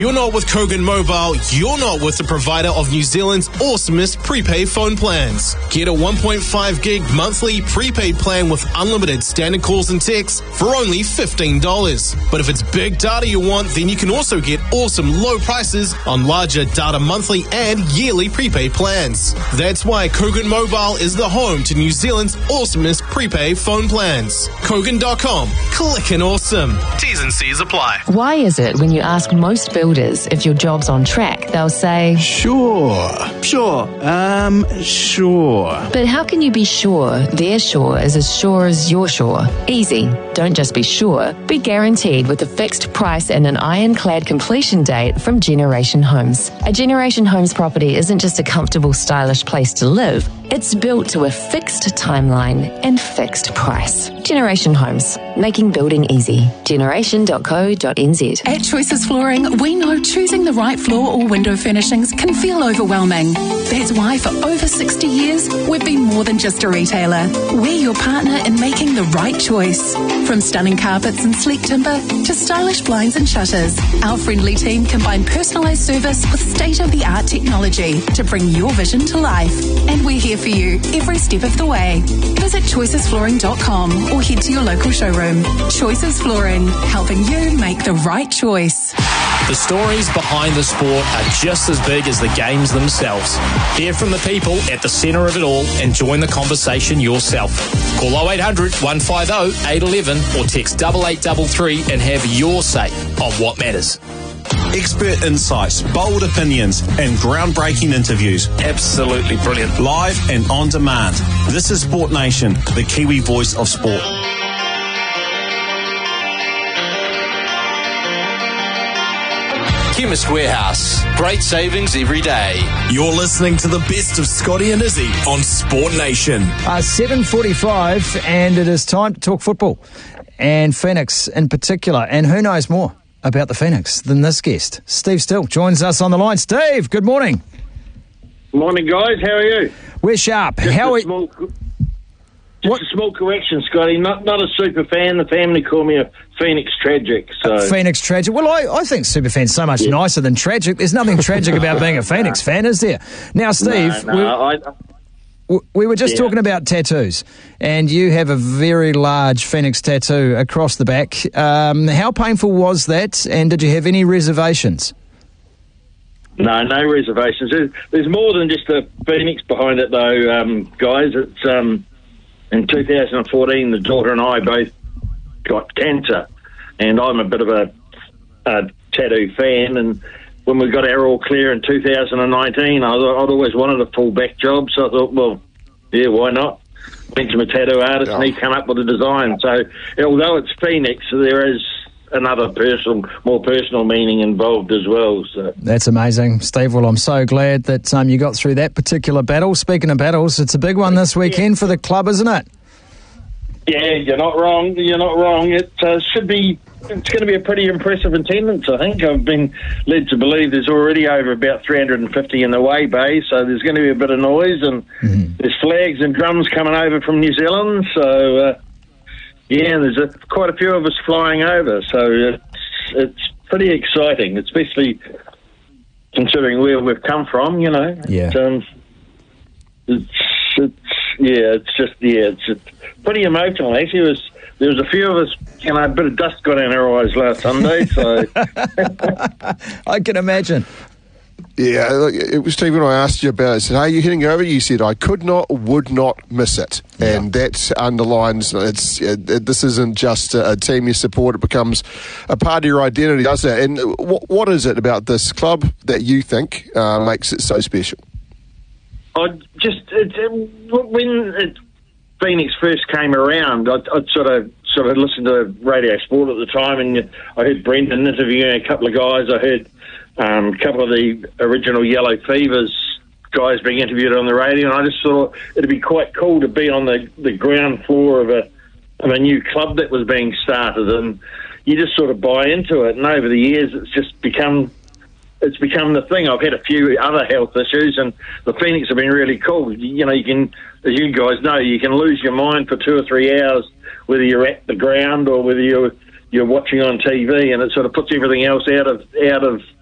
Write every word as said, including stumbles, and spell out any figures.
You're not with Kogan Mobile, you're not with the provider of New Zealand's awesomest prepaid phone plans. Get a one point five gig monthly prepaid plan with unlimited standard calls and texts for only fifteen dollars. But if it's big data you want, then you can also get awesome low prices on larger data monthly and yearly prepaid plans. That's why Kogan Mobile is the home to New Zealand's awesomest prepaid phone plans. Kogan dot com. Clickin' awesome. T's and C's apply. Why is it when you ask most builders if your job's on track, they'll say, Sure, sure, um, sure. But how can you be sure their sure is as sure as your sure? Easy. Don't just be sure. Be guaranteed with a fixed price and an ironclad completion date from Generation Homes. A Generation Homes property isn't just a comfortable, stylish place to live. It's built to a fixed timeline and fixed price. Generation Homes, making building easy. generation dot co dot n z. At Choices Flooring, we know choosing the right floor or window furnishings can feel overwhelming. That's why for over sixty years, we've been more than just a retailer. We're your partner in making the right choice. From stunning carpets and sleek timber to stylish blinds and shutters, our friendly team combine personalised service with state-of-the-art technology to bring your vision to life. And we're here for you every step of the way. Visit choices flooring dot com or head to your local showroom. Choices Flooring, helping you make the right choice. The stories behind the sport are just as big as the games themselves. Hear from the people at the centre of it all and join the conversation yourself. Call oh eight hundred, one five oh, eight one one or text double eight double three and have your say on what matters. Expert insights, bold opinions, and groundbreaking interviews. Absolutely brilliant. Live and on demand. This is Sport Nation, the Kiwi voice of sport. Chemist Warehouse. Great savings every day. You're listening to the best of Scotty and Izzy on Sport Nation. Uh, seven forty-five, and it is time to talk football. And Phoenix in particular. And who knows more about the Phoenix than this guest? Steve Still joins us on the line. Steve, good morning. Morning, guys. How are you? We're sharp. Just How a are small, Just what? a small correction, Scotty. Not not a super fan. The family call me a Phoenix tragic. So a Phoenix tragic. Well, I, I think superfan's so much yeah. nicer than tragic. There's nothing tragic about being a Phoenix fan, is there? Now, Steve, no, no, we, I, we were just yeah. talking about tattoos, and you have a very large Phoenix tattoo across the back. Um, how painful was that, and did you have any reservations? No, no reservations. There's, there's more than just a Phoenix behind it, though, um, guys. It's um, in two thousand fourteen, the daughter and I both got cancer, and I'm a bit of a, a tattoo fan. And when we got our all clear in two thousand nineteen, I, I'd always wanted a full back job, so I thought, well, yeah, why not? Went to a tattoo artist, yeah. and he came up with a design. So, although it's Phoenix, there is another personal, more personal meaning involved as well. So that's amazing, Steve. Well, I'm so glad that um, you got through that particular battle. Speaking of battles, it's a big one this weekend yeah. for the club, isn't it? Yeah, you're not wrong. You're not wrong. It uh, should be. It's going to be a pretty impressive attendance, I think. I've been led to believe there's already over about three hundred fifty in the way bay, so there's going to be a bit of noise, and mm-hmm. there's flags and drums coming over from New Zealand, so. Uh, Yeah, there's a, quite a few of us flying over, so it's, it's pretty exciting, especially considering where we've come from, you know. Yeah. It's, um, it's, it's, yeah, it's just, yeah, it's just pretty emotional, actually. It was, there was a few of us, you know, a bit of dust got in our eyes last Sunday, so... I can imagine. Yeah, it was Steve when I asked you about it. I said, "Are you heading over?" You said, "I could not, would not miss it," yeah. and that underlines it's it, it, this isn't just a, a team you support; it becomes a part of your identity, does it? And what, what is it about this club that you think uh, makes it so special? I just it, it, when it, Phoenix first came around, I, I sort of sort of listened to Radio Sport at the time, and I heard Brendan interviewing a couple of guys. I heard. Um, a couple of the original Yellow Fevers guys being interviewed on the radio, and I just thought it'd be quite cool to be on the, the ground floor of a of a new club that was being started, and you just sort of buy into it. And over the years, it's just become it's become the thing. I've had a few other health issues, and the Phoenix have been really cool. You know, you can, as you guys know, you can lose your mind for two or three hours, whether you're at the ground or whether you're you're watching on T V, and it sort of puts everything else out of out of